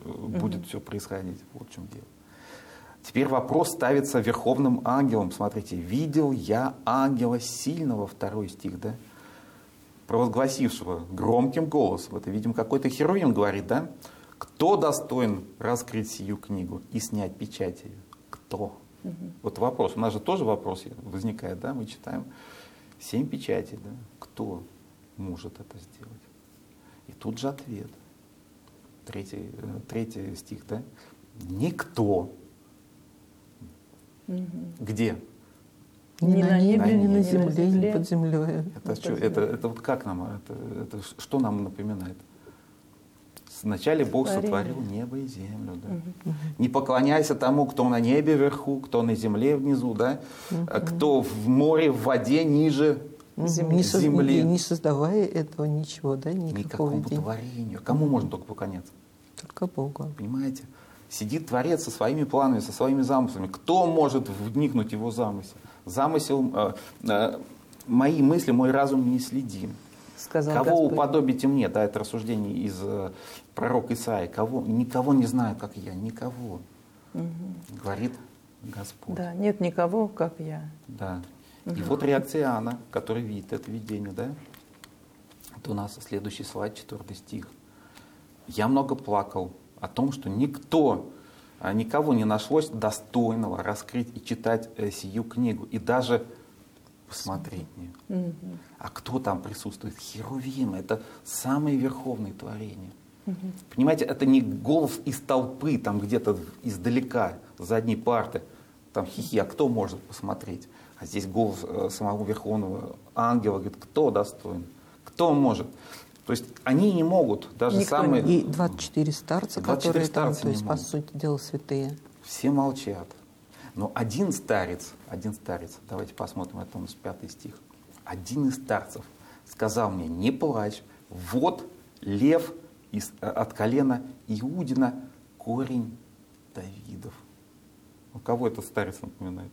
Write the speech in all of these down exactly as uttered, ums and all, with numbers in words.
будет угу. все происходить. Вот в чем дело. Теперь вопрос ставится верховным ангелом. Смотрите, видел я ангела сильного, второй стих, да, провозгласившего громким голосом. Это, видимо, какой-то херувим говорит, да? Кто достоин раскрыть сию книгу и снять печать ее? Кто? Угу. Вот вопрос. У нас же тоже вопрос возникает, да? Мы читаем семь печатей, да? Кто может это сделать? И тут же ответ. Третий, третий стих, да? Никто. Угу. Где? Ни на небе, ни на земле, ни под землей. Это, что, это, это вот как нам, это, это что нам напоминает? Вначале Бог сотворил небо и землю. Да? Угу. Не поклоняйся тому, кто на небе вверху, кто на земле внизу, да? Угу. Кто в море, в воде ниже земли. Не, земли. Не создавая этого ничего, да? Никакому творению. Кому угу. можно только поклоняться? Только Богу. Понимаете? Сидит Творец со своими планами, со своими замыслами. Кто может вникнуть в его замысел? Замысел, э, э, мои мысли, мой разум не следим. Сказал кого Господь. Уподобите мне, да, это рассуждение из э, пророка Исаии, кого, никого не знаю, как я, никого, угу. говорит Господь. Да, нет никого, как я. Да. Угу. И вот реакция Иоанна, который видит это видение, да. Это у нас следующий слайд, четвертый стих. Я много плакал о том, что никто, никого не нашлось достойного раскрыть и читать э, сию книгу, и даже посмотреть в нее. Угу. А кто там присутствует? Херувимы. Это самые верховные творения. Угу. Понимаете, это не голос из толпы, там где-то издалека, с задней парты. Там хихи, а кто может посмотреть? А здесь голос э, самого верховного ангела говорит, кто достоин? Кто может? То есть они не могут, даже Никто самые... И двадцать четыре старца, двадцать четыре которые старца там, то есть, по могут. сути дела, святые. Все молчат. Но один старец, один старец, давайте посмотрим, это у нас пятый стих. Один из старцев сказал мне, не плачь, вот лев из, от колена Иудина, корень Давидов. У кого этот старец напоминает?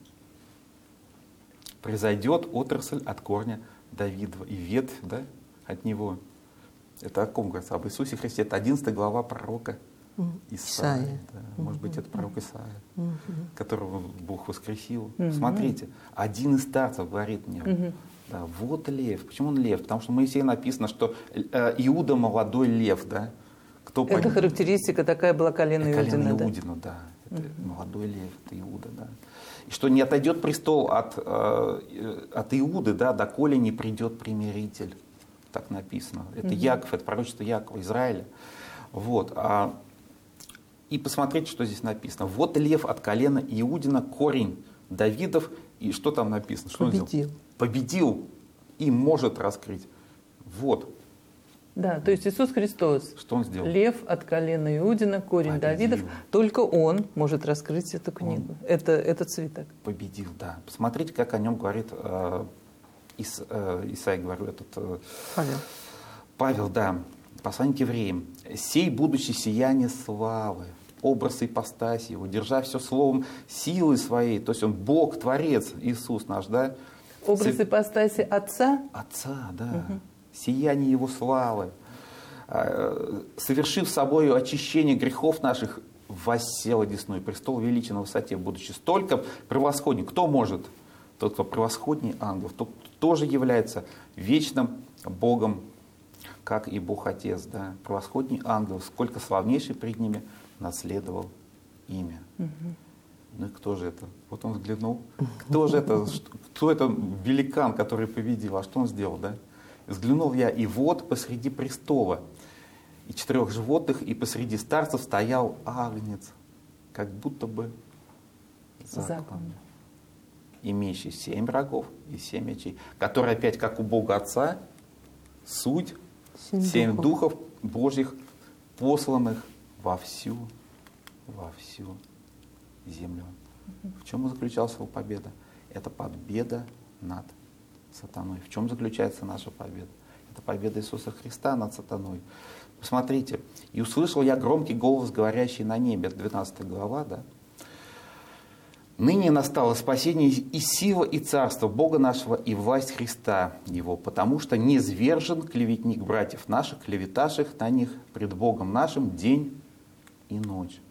Произойдет отрасль от корня Давидова и ветвь, да, от него. Это о ком говорится? Об Иисусе Христе. Это одиннадцатая глава пророка Исаия. Исаия. Да. Mm-hmm. Может быть, это пророк Исаия, mm-hmm. которого Бог воскресил. Mm-hmm. Смотрите, один из старцев говорит мне, mm-hmm. да, вот лев. Почему он лев? Потому что в Моисее написано, что э, Иуда молодой лев. Да? Кто это под... характеристика такая была колено Иудина. Колено Иудина, да. да. Это mm-hmm. молодой лев, это Иуда. Да. И что не отойдет престол от, э, от Иуды, да, доколе не придет примиритель. Так написано. Это mm-hmm. Яков, это пророчество Якова, Израиля. Вот. А, и посмотрите, что здесь написано. Вот лев от колена Иудина, корень Давидов. И что там написано? Что победил. Он сделал? Победил и может раскрыть. Вот. Да, то есть Иисус Христос, что он сделал? Лев от колена Иудина, корень победил. Давидов, только Он может раскрыть эту книгу, это, этот свиток. Победил, да. Посмотрите, как о нем говорит э, Ис, э, Исаия, говорю, этот... Э, Павел. Павел, да, посланник евреям. «Сей, будучи сияние славы, образ ипостаси его, держа все словом силы своей», то есть он Бог, Творец, Иисус наш, да? Образ С... ипостаси Отца? Отца, да. Угу. Сияние Его славы, совершив собою очищение грехов наших, воссел одесную престол величия на высоте, будучи столько превосходней. Кто может? Тот, кто превосходней ангелов, тот тоже является вечным Богом, как и Бог Отец, да, превосходней ангелов, сколько славнейший пред ними наследовал имя. Угу. Ну и кто же это? Вот он взглянул. Кто же это? Кто это великан, который победил? А что он сделал, да? Взглянул я, и вот посреди престола и четырех животных, и посреди старцев стоял агнец, как будто бы закланный, имеющий семь рогов и семь мечей, который опять, как у Бога Отца, суть семь, семь духов. духов Божьих, посланных во всю, во всю землю. В чем заключалась его победа? Это победа над сатаной. В чем заключается наша победа? Это победа Иисуса Христа над сатаной. Посмотрите. «И услышал я громкий голос, говорящий на небе». Это двенадцатая глава, да? «Ныне настало спасение и сила, и царство Бога нашего, и власть Христа Его, потому что низвержен клеветник братьев наших, клеветавших на них пред Богом нашим день и ночь.